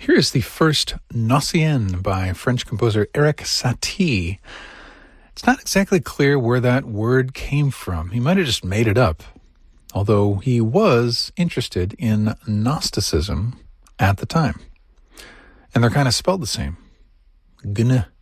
Here is the first Gnossienne by French composer Erik Satie. It's not exactly clear where that word came from. He might have just made it up, although he was interested in Gnosticism at the time. And they're kind of spelled the same. Gn